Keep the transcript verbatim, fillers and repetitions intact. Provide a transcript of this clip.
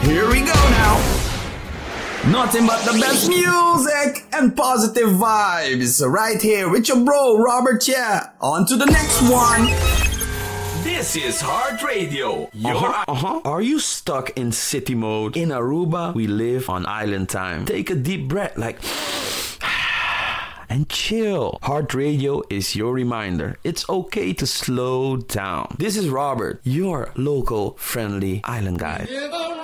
Here we go now. Nothing but the best music and positive vibes right here with your bro Robert Chia. On to the next one. This is Heart Radio. Your Uh-huh, uh-huh. Are you stuck in city mode? In Aruba, we live on island time. Take a deep breath like and chill. Heart Radio is your reminder. It's okay to slow down. This is Robert, your local friendly island guide.